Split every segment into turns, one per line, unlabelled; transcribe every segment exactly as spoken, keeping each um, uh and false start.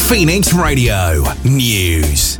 Phoenix Radio News.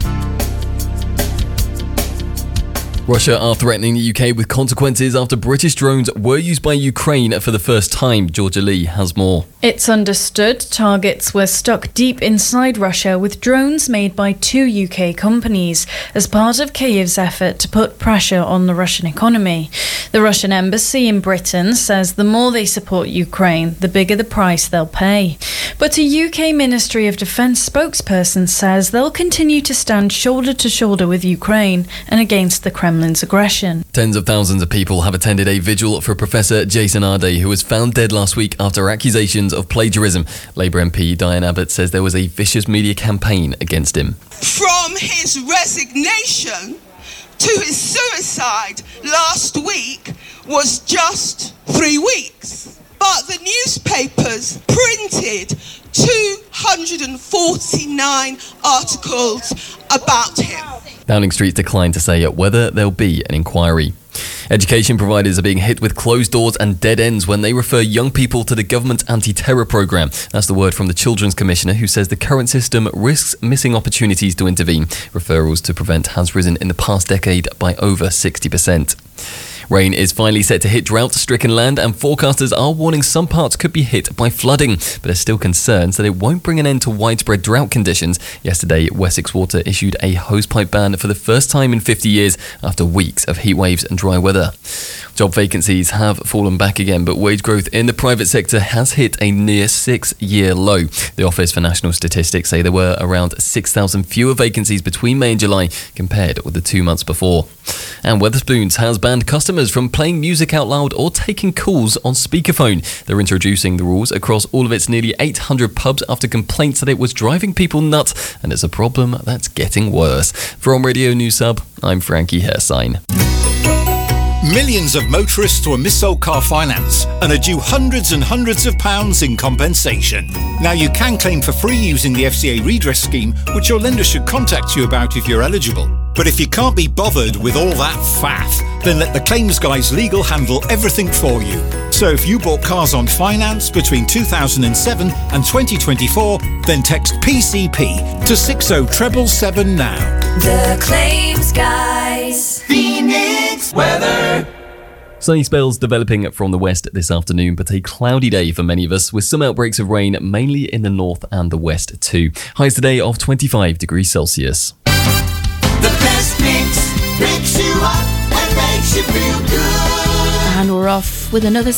Russia are threatening the U K with consequences after British drones were used by Ukraine for the first time. Georgia Lee has more.
It's understood targets were stuck deep inside Russia with drones made by two U K companies as part of Kyiv's effort to put pressure on the Russian economy. The Russian embassy in Britain says the more they support Ukraine, the bigger the price they'll pay. But a U K Ministry of Defence spokesperson says they'll continue to stand shoulder to shoulder with Ukraine and against the Kremlin's aggression.
Tens of thousands of people have attended a vigil for Professor Jason Ardey, who was found dead last week after accusations of plagiarism. Labour M P Diane Abbott says there was a vicious media campaign against him.
From his resignation to his suicide last week was just three weeks. But the newspapers printed two hundred forty-nine articles about him.
Downing Street's declined to say whether there'll be an inquiry. Education providers are being hit with closed doors and dead ends when they refer young people to the government's anti-terror programme. That's the word from the Children's Commissioner, who says the current system risks missing opportunities to intervene. Referrals to prevent has risen in the past decade by over sixty percent. Rain is finally set to hit drought-stricken land, and forecasters are warning some parts could be hit by flooding, but are still concerned that it won't bring an end to widespread drought conditions. Yesterday, Wessex Water issued a hosepipe ban for the first time in fifty years after weeks of heat waves and dry weather. Job vacancies have fallen back again, but wage growth in the private sector has hit a near six-year low. The Office for National Statistics say there were around six thousand fewer vacancies between May and July compared with the two months before. And Wetherspoons has banned customers from playing music out loud or taking calls on speakerphone. They're introducing the rules across all of its nearly eight hundred pubs after complaints that it was driving people nuts, and it's a problem that's getting worse. From Radio News Sub, I'm Frankie Hersign.
Millions of motorists were missold car finance and are due hundreds and hundreds of pounds in compensation. Now you can claim for free using the F C A redress scheme, which your lender should contact you about if you're eligible. But if you can't be bothered with all that faff, then let the claims guys legal handle everything for you. So if you bought cars on finance between two thousand seven and twenty twenty-four, then text P C P to six oh seven seven now.
The Claims Guys.
Phoenix weather.
Sunny spells developing from the west this afternoon, but a cloudy day for many of us, with some outbreaks of rain mainly in the north and the west too. Highs today of twenty-five degrees Celsius.
The best mix picks you up and makes you feel good.
And we're off with another